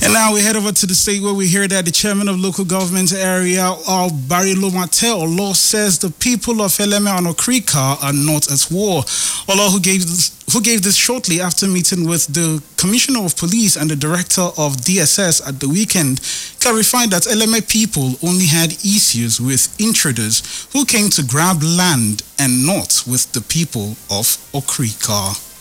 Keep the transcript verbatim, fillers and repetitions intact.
And now we head over to the state where we hear that the chairman of local government area of Barry Lomate Olo says the people of Eleme and Okrika are not at war. Olo, who gave this, who gave this shortly after meeting with the commissioner of police and the director of D S S at the weekend, clarified that Eleme people only had issues with intruders who came to grab land and not with the people of Okrika.